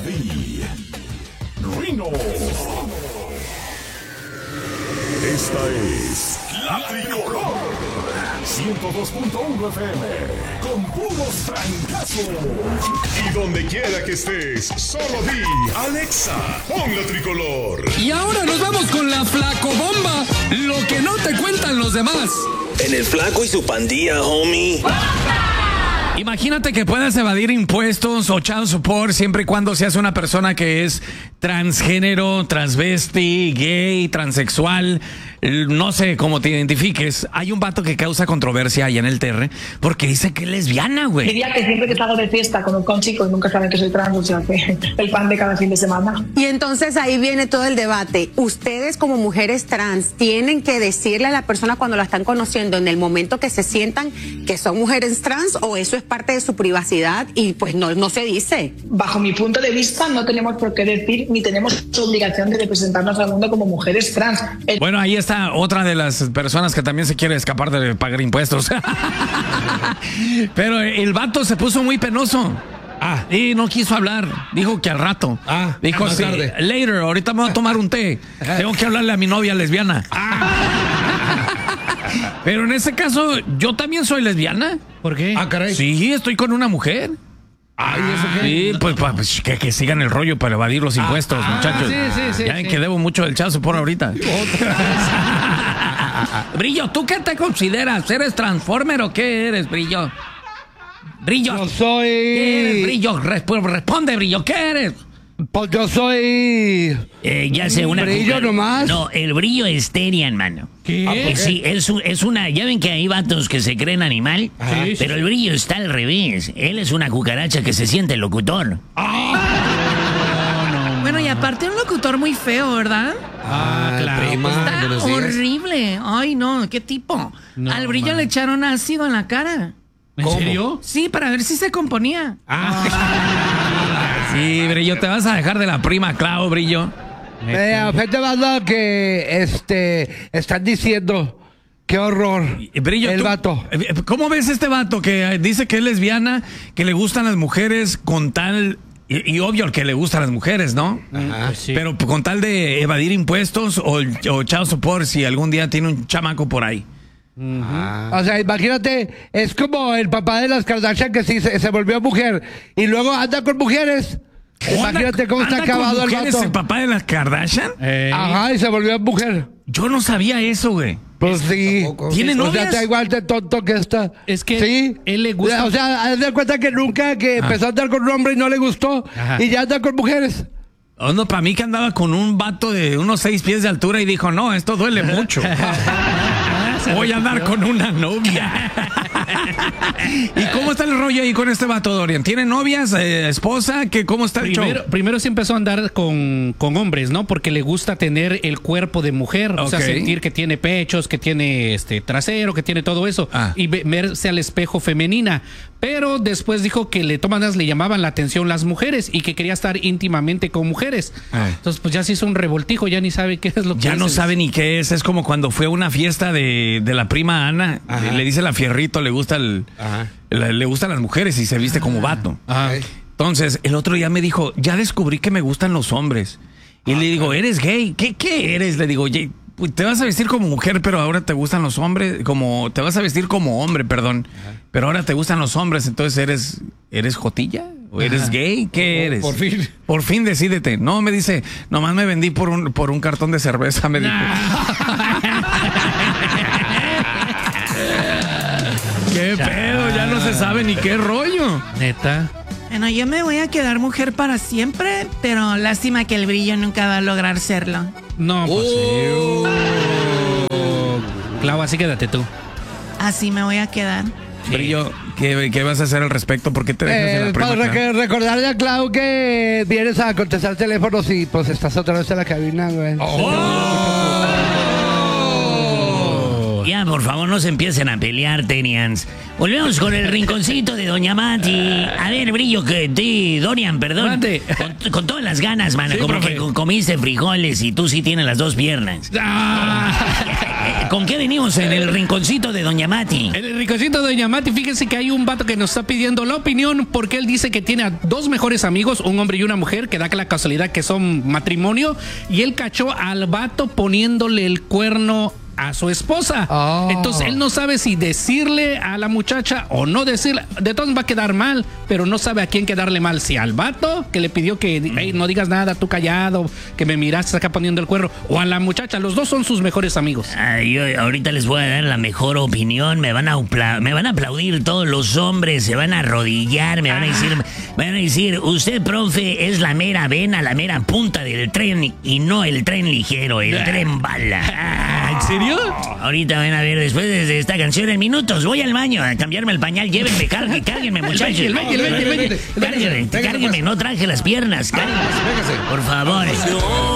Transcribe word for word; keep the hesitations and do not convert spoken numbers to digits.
D. Rino. Esta es La Tricolor. ciento dos punto uno F M. Con puros trancazos. Y donde quiera que estés, solo di Alexa, pon La Tricolor. Y ahora nos vamos con la flacobomba. Lo que no te cuentan los demás. En el Flaco y su pandilla, homie. Imagínate que puedas evadir impuestos o child support siempre y cuando seas una persona que es transgénero, transvesti, gay, transexual, no sé cómo te identifiques. Hay un vato que causa controversia allá en el Terre porque dice que es lesbiana, güey. Diría que siempre que salgo de fiesta conozco a un chico y nunca saben que soy trans, o sea que el pan de cada fin de semana. Y entonces ahí viene todo el debate. Ustedes como mujeres trans tienen que decirle a la persona cuando la están conociendo en el momento que se sientan que son mujeres trans, o eso es parte de su privacidad y pues no, no se dice. Bajo mi punto de vista no tenemos por qué decir ni tenemos obligación de representarnos al mundo como mujeres trans. El... Bueno, ahí está otra de las personas que también se quiere escapar de pagar impuestos. Pero el vato se puso muy penoso. Ah, y no quiso hablar. Dijo que al rato. Ah, dijo más sí, tarde. Later, ahorita me voy a tomar un té. Tengo que hablarle a mi novia lesbiana. Ah. Pero en ese caso, yo también soy lesbiana. ¿Por qué? Ah, caray. Sí, estoy con una mujer. Ay, ¿eso qué? Sí, pues, pues que, que sigan el rollo para evadir los impuestos, ah, muchachos. Sí, sí, sí, ya ven sí. que debo mucho del chazo por ahorita. Brillo, ¿tú qué te consideras? ¿Eres transformer o qué eres, Brillo? Brillo. Yo soy... ¿Qué eres, Brillo? Resp- responde, Brillo, ¿qué eres? Pues yo soy... Eh, ya sé, una... ¿Brillo cucar- nomás? No, el brillo es Terian, mano. ¿Qué? Ah, eh, sí, es, un- es una... Ya ven que hay vatos que se creen animal, Ajá. Sí, pero el brillo está al revés. Él es una cucaracha que se siente locutor. Bueno, y aparte un locutor muy feo, ¿verdad? Ah, claro. Prima, Está buenos días. horrible. Ay, no, ¿qué tipo? No, Al Brillo man. le echaron ácido en la cara. ¿En ¿Cómo? serio? Sí, para ver si se componía. Sí, Brillo, te vas a dejar de la prima Clau, Brillo. Me ofende más lo que este, están diciendo. Qué horror. Brillo, el tú- vato. ¿Cómo ves este vato que dice que es lesbiana, que le gustan las mujeres con tal... Y, y obvio que le gustan las mujeres, ¿no? Ajá. Pero con tal de evadir impuestos o, o child support si algún día tiene un chamaco por ahí. O sea, imagínate, es como el papá de las Kardashian que sí se, se volvió mujer y luego anda con mujeres. Imagínate cómo está ¿Anda con acabado el mujeres vato. el papá de las Kardashian? Ajá, y se volvió mujer. Yo no sabía eso, güey. Pues sí. ¿Tiene O sea, novias? está igual de tonto que esta. Es que sí. él le gusta- O sea, haz de cuenta que nunca que empezó a andar con un hombre y no le gustó. Ajá. Y ya anda con mujeres. Oh, no, para mí que andaba con un vato de unos seis pies de altura y dijo, no, esto duele mucho. Voy a andar con una novia. ¿Y cómo está el rollo ahí con este vato, Dorian? ¿Tiene novias, eh, esposa? ¿Qué, ¿Cómo está el Primero, show? primero sí empezó a andar con, con hombres, ¿no? Porque le gusta tener el cuerpo de mujer, o sea, Ok. sentir que tiene pechos, que tiene este trasero, que tiene todo eso, Ah. y ve- verse al espejo femenina. Pero después dijo que le toman le llamaban la atención las mujeres y que quería estar íntimamente con mujeres. Ah. Entonces, pues ya se hizo un revoltijo, ya ni sabe qué es lo que Ya es no el- sabe ni qué es. Es como cuando fue a una fiesta de, de la prima Ana. Ajá. Le dice la Fierrito, le gusta el, Ajá. le, le gustan las mujeres y se viste como vato. Ah. Entonces, el otro día me dijo, ya descubrí que me gustan los hombres. Y le digo, ¿eres gay? ¿Qué, qué eres? Le digo, "Oye, pues, te vas a vestir como mujer, pero ahora te gustan los hombres, como, te vas a vestir como hombre, perdón. Pero ahora te gustan los hombres, entonces eres, ¿eres jotilla? ¿O eres gay? ¿Qué eres? por fin. Por fin decídete. No, me dice, nomás me vendí por un, por un cartón de cerveza, me dijo. ¿Qué pedo? Ya no se sabe ni qué rollo. Neta. Bueno, yo me voy a quedar mujer para siempre, pero lástima que el Brillo nunca va a lograr serlo. No, pues sí. Clau, así quédate tú. Así me voy a quedar. Brillo, ¿qué, ¿qué vas a hacer al respecto? ¿Por qué te dejas de Eh, la prima para Clau? rec- recordarle a Clau que vienes a contestar teléfonos y pues estás otra vez en la cabina, güey. Ya, por favor, no se empiecen a pelear, Tenians. Volvemos con el rinconcito de Doña Mati. A ver, Brillo, que te, Dorian, perdón. Mande. Con, con todas las ganas, mana. Sí, como profe. que co- comiste frijoles y tú sí tienes las dos piernas. Ah. ¿con qué venimos en el rinconcito de Doña Mati? En el rinconcito de Doña Mati, fíjense que hay un vato que nos está pidiendo la opinión porque él dice que tiene a dos mejores amigos, un hombre y una mujer, que da la casualidad que son matrimonio, y él cachó al vato poniéndole el cuerno a su esposa. Oh. Entonces él no sabe si decirle a la muchacha o no decirle. De todos va a quedar mal, pero no sabe a quién quedarle mal. Si al vato que le pidió que hey, no digas nada, tú callado, que me miraste acá poniendo el cuerno, o a la muchacha. Los dos son sus mejores amigos. Ay, yo ahorita les voy a dar la mejor opinión. Me van a me van a aplaudir todos los hombres, se van a arrodillar, me van a decir, me van a decir, usted, profe, es la mera vena, la mera punta del tren y no el tren ligero, el tren bala. ¿En serio? Ahorita van a ver, después de esta canción en minutos, voy al baño a cambiarme el pañal, llévenme, cargue, cárguenme, muchachos. El baño, el baño, el baño, el baño. Cárguenme, cárguenme, no traje las piernas, cárguenme. Por favor.